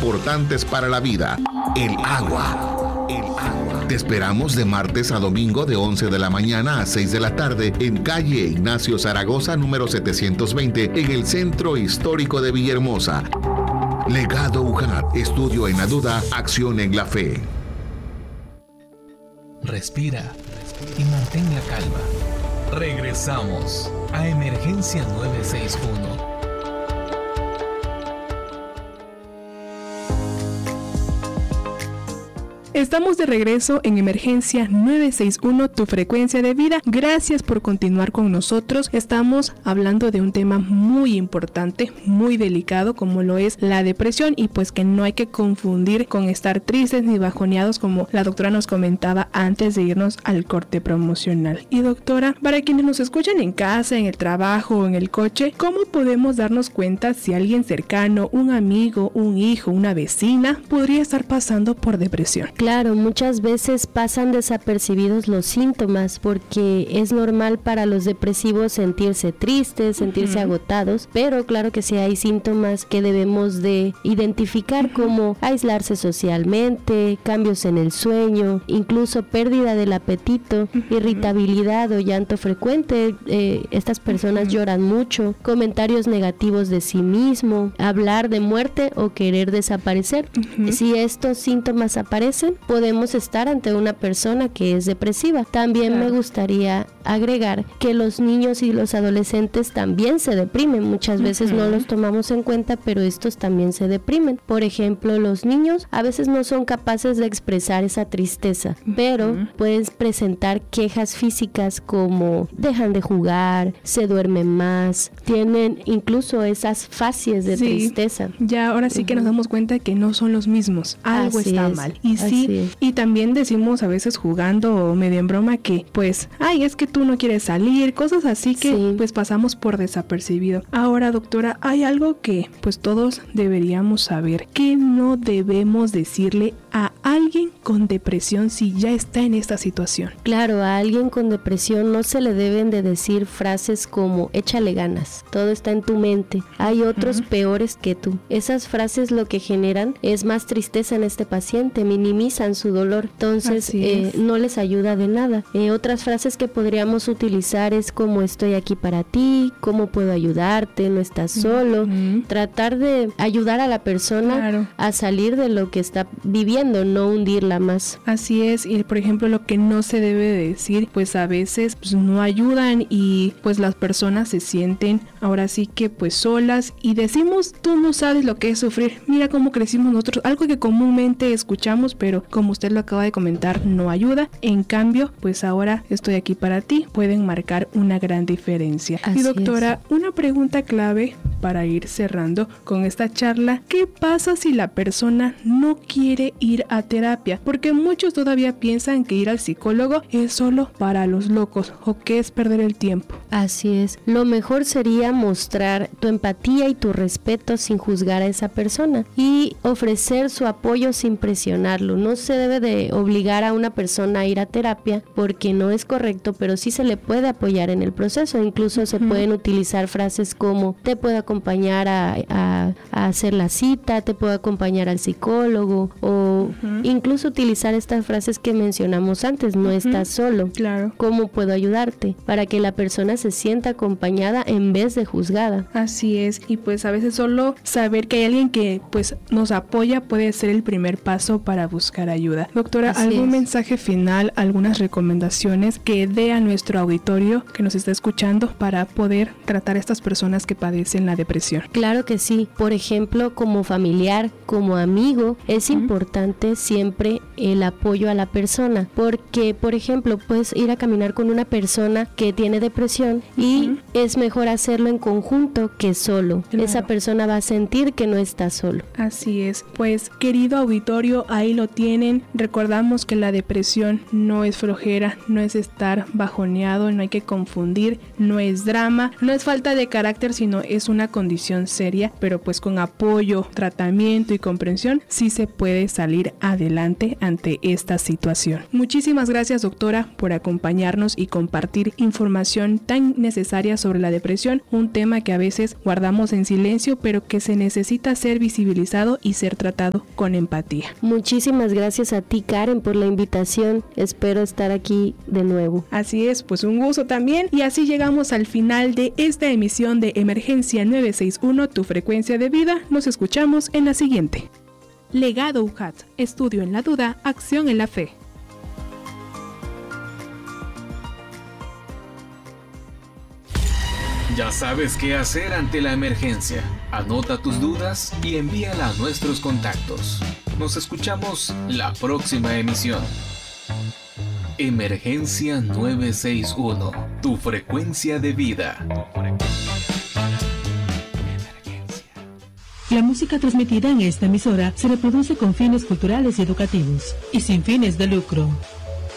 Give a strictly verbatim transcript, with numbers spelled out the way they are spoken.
importantes para la vida. El agua. El agua. Te esperamos de martes a domingo de once de la mañana a seis de la tarde en calle Ignacio Zaragoza número setecientos veinte en el Centro Histórico de Villahermosa. Legado U J A T, estudio en la duda, acción en la fe. Respira y mantén la calma. Regresamos a Emergencia nueve seis uno. Estamos de regreso en Emergencia nueve seis uno, tu frecuencia de vida. Gracias por continuar con nosotros. Estamos hablando de un tema muy importante, muy delicado, como lo es la depresión, y pues que no hay que confundir con estar tristes ni bajoneados, como la doctora nos comentaba antes de irnos al corte promocional. Y doctora, para quienes nos escuchan en casa, en el trabajo o en el coche, ¿cómo podemos darnos cuenta si alguien cercano, un amigo, un hijo, una vecina, podría estar pasando por depresión? Claro, muchas veces pasan desapercibidos los síntomas porque es normal para los depresivos sentirse tristes, sentirse uh-huh. agotados, pero claro que sí hay síntomas que debemos de identificar, uh-huh. como aislarse socialmente, cambios en el sueño, incluso pérdida del apetito, uh-huh. irritabilidad o llanto frecuente. Eh, estas personas uh-huh. lloran mucho, comentarios negativos de sí mismo, hablar de muerte o querer desaparecer. Uh-huh. Si estos síntomas aparecen, podemos estar ante una persona que es depresiva. También claro. me gustaría agregar que los niños y los adolescentes también se deprimen. Muchas veces uh-huh. no los tomamos en cuenta, pero estos también se deprimen. Por ejemplo, los niños a veces no son capaces de expresar esa tristeza, uh-huh. pero pueden presentar quejas físicas como dejan de jugar, se duermen más, tienen incluso esas facies de sí. tristeza. Ya ahora sí uh-huh. que nos damos cuenta que no son los mismos. Algo Así está es. mal. Y sí, y también decimos a veces jugando o medio en broma que pues, ay, es que tú no quieres salir, cosas así que sí. pues pasamos por desapercibido. Ahora, doctora, hay algo que pues todos deberíamos saber, que no debemos decirle a alguien con depresión si ya está en esta situación. Claro, a alguien con depresión no se le deben de decir frases como échale ganas, todo está en tu mente, hay otros uh-huh. peores que tú. Esas frases lo que generan es más tristeza en este paciente, minimizan su dolor, entonces eh, no les ayuda de nada. Eh, otras frases que podríamos utilizar es como estoy aquí para ti, cómo puedo ayudarte, no estás solo, uh-huh. tratar de ayudar a la persona claro. a salir de lo que está viviendo, no hundirla más. Así es, y por ejemplo lo que no se debe decir, pues a veces pues, no ayudan y pues las personas se sienten ahora sí que pues solas y decimos, tú no sabes lo que es sufrir, mira cómo crecimos nosotros, algo que comúnmente escuchamos, pero como usted lo acaba de comentar, no ayuda. En cambio, pues ahora estoy aquí para ti, pueden marcar una gran diferencia. Así y doctora, es. Una pregunta clave para ir cerrando con esta charla, ¿qué pasa si la persona no quiere ir a terapia? Porque muchos todavía piensan que ir al psicólogo es solo para los locos o que es perder el tiempo. Así es, lo mejor sería mostrar tu empatía y tu respeto sin juzgar a esa persona y ofrecer su apoyo sin presionarlo. No se debe de obligar a una persona a ir a terapia porque no es correcto, pero sí se le puede apoyar en el proceso. Incluso uh-huh. se pueden utilizar frases como te puedo acompañar a, a, a hacer la cita, te puedo acompañar al psicólogo o uh-huh. incluso utilizar estas frases que mencionamos antes, no uh-huh. estás solo, claro. ¿cómo puedo ayudarte? Para que la persona se sienta acompañada en vez de juzgada. Así es, y pues a veces solo saber que hay alguien que pues nos apoya puede ser el primer paso para buscar ayuda. Doctora, Así ¿algún es. mensaje final, algunas recomendaciones que dé a nuestro auditorio que nos está escuchando para poder tratar a estas personas que padecen la depresión? Claro que sí, por ejemplo, como familiar, como amigo, es uh-huh. importante siempre el apoyo a la persona, porque por ejemplo puedes ir a caminar con una persona que tiene depresión y uh-huh. es mejor hacerlo en conjunto que solo. Claro. Esa persona va a sentir que no está solo. Así es, pues querido auditorio, ahí lo tienen. Recordamos que la depresión no es flojera, no es estar bajoneado, no hay que confundir, no es drama, no es falta de carácter, sino es una condición seria, pero pues con apoyo, tratamiento y comprensión sí se puede salir adelante hace ante esta situación. Muchísimas gracias, doctora, por acompañarnos y compartir información tan necesaria sobre la depresión, un tema que a veces guardamos en silencio, pero que se necesita ser visibilizado y ser tratado con empatía. Muchísimas gracias a ti, Karen, por la invitación. Espero estar aquí de nuevo. Así es, pues un gusto también. Y así llegamos al final de esta emisión de Emergencia nueve seis uno, tu frecuencia de vida. Nos escuchamos en la siguiente. Legado U J A T, estudio en la duda, acción en la fe. Ya sabes qué hacer ante la emergencia. Anota tus dudas y envíala a nuestros contactos. Nos escuchamos la próxima emisión. Emergencia nueve seis uno, tu frecuencia de vida. La música transmitida en esta emisora se reproduce con fines culturales y educativos y sin fines de lucro.